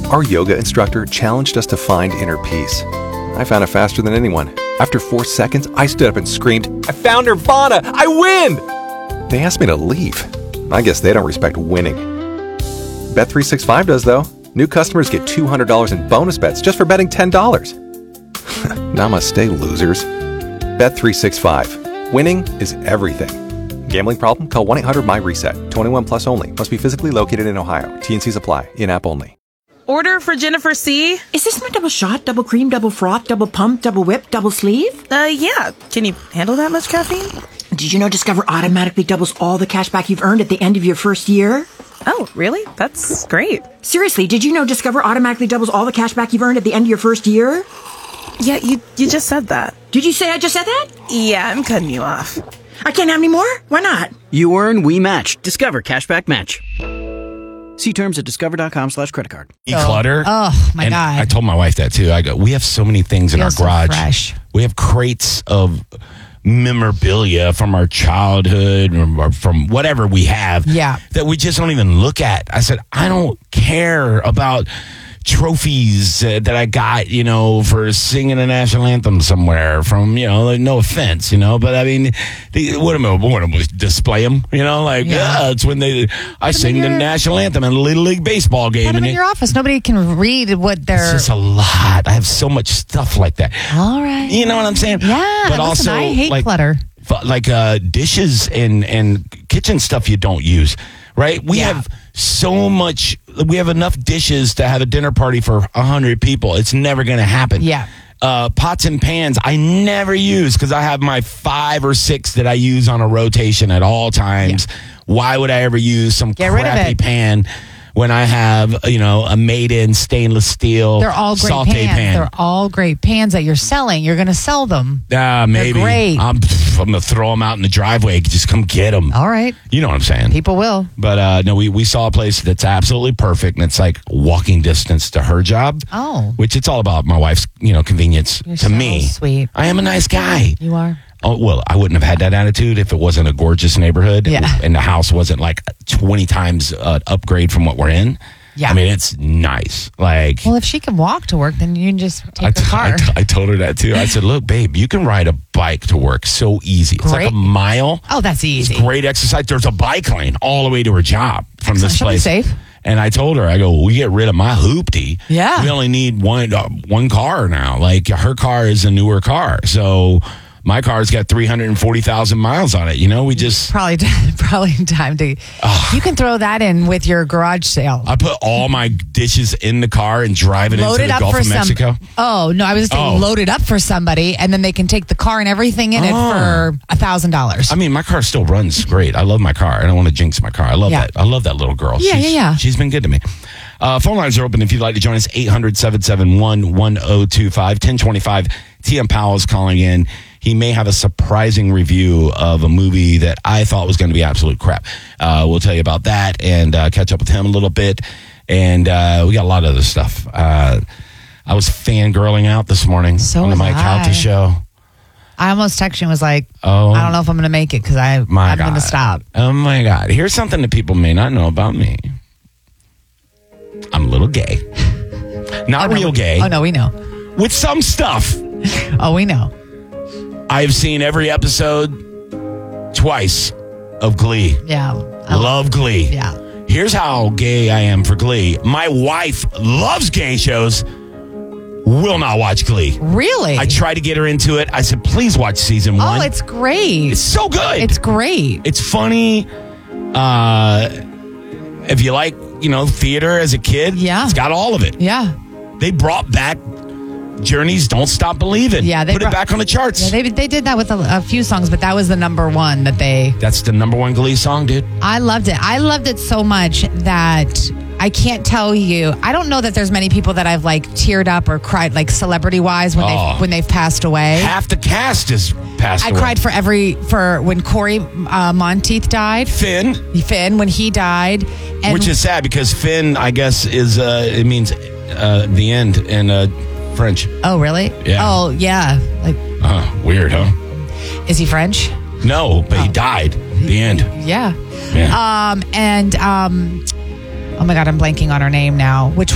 Our yoga instructor challenged us to find inner peace. I found it faster than anyone. After 4 seconds, I stood up and screamed, "I found Nirvana! I win!" They asked me to leave. I guess they don't respect winning. Bet365 does, though. New customers get $200 in bonus bets just for betting $10. Namaste, losers. Bet365. Winning is everything. Gambling problem? Call 1-800-MY-RESET. 21 plus only. Must be physically located in Ohio. T&Cs apply. In-app only. Order for Jennifer C. Is this my double shot, double cream, double froth, double pump, double whip, double sleeve? Yeah. Can you handle that much caffeine? Did you know Discover automatically doubles all the cash back you've earned at the end of your first year? Oh, really? That's great. Seriously, did you know Discover automatically doubles all the cash back you've earned at the end of your first year? Yeah, you just said that. Did you say I just said that? Yeah, I'm cutting you off. I can't have any more? Why not? You earn, we match. Discover Cashback Match. See terms at discover.com/creditcard. Declutter. Oh, my God. I told my wife that too. I go, we have so many things in our Feels so garage. fresh. We have crates of memorabilia from our childhood or from whatever we have that we just don't even look at. I said, I don't care about trophies that I got, for singing a national anthem somewhere from, like, no offense, but I mean, what am I display them, it's when I sing the national anthem in a Little League baseball game. Put them in your office. Nobody can read what they're... It's just a lot. I have so much stuff like that. All right. You know what I'm saying? Yeah. But listen, also, I hate clutter. Like dishes and kitchen stuff you don't use, right? We have so much. We have enough dishes to have a dinner party for 100 people. It's never going to happen. Yeah. Pots and pans I never use because I have my 5 or 6 that I use on a rotation at all times. Yeah. Why would I ever use some crappy pan when I have, a made-in stainless steel They're all great saute pans. pan? They're all great pans that you're selling. You're going to sell them. Maybe. They're great. I'm going to throw them out in the driveway. Just come get them. All right. You know what I'm saying? People will. But no, we saw a place that's absolutely perfect, and it's like walking distance to her job. Oh. Which it's all about my wife's, convenience You're to so me. Sweet. I am a nice guy. You are. Oh, well, I wouldn't have had that attitude if it wasn't a gorgeous neighborhood and the house wasn't like 20 times upgrade from what we're in. Yeah. I mean, it's nice. Like, well, if she can walk to work, then you can just take the car. I told her that too. I said, look, babe, you can ride a bike to work so easy. It's like a mile. Oh, that's easy. It's great exercise. There's a bike lane all the way to her job from this place. She'll be safe. And I told her, I go, we get rid of my hoopty. Yeah. We only need one car now. Like, her car is a newer car. So my car's got 340,000 miles on it. We just... Probably time to... You can throw that in with your garage sale. I put all my dishes in the car and drive it into the Gulf of Mexico. Oh, no, I was saying load it up for somebody, and then they can take the car and everything in it for $1,000. I mean, my car still runs great. I love my car. I don't want to jinx my car. I love that. I love that little girl. Yeah. She's been good to me. Phone lines are open if you'd like to join us. 800-771-1025. 1025. TM Powell is calling in. He may have a surprising review of a movie that I thought was going to be absolute crap. We'll tell you about that and catch up with him a little bit. And we got a lot of other stuff. I was fangirling out this morning on the Mike Calta show. I almost texted you and was like, I don't know if I'm going to make it because I'm going to stop. Oh, my God. Here's something that people may not know about me. I'm a little gay. Not real gay. Oh, no, we know. With some stuff. Oh, we know. I've seen every episode twice of Glee. Yeah. Love Glee. Yeah. Here's how gay I am for Glee. My wife loves gay shows. Will not watch Glee. Really? I tried to get her into it. I said, please watch season 1. Oh, it's great. It's so good. It's great. It's funny. If you like, theater as a kid, it's got all of it. Yeah. They brought back Journey's Don't Stop Believing. Yeah, they put it back on the charts. Yeah, they did that with a few songs, but that was the number one that they... That's the number one Glee song, dude. I loved it. I loved it so much that I can't tell you. I don't know that there's many people that I've teared up or cried celebrity-wise when they've passed away. Half the cast has passed away. I cried for when Corey Monteith died. Finn, when he died. And which is sad because Finn, I guess, is it means the end in French. Oh, really? Yeah. Oh, yeah. Weird, huh? Is he French? No, but he died. The end. Yeah. Oh my God, I'm blanking on her name now. Which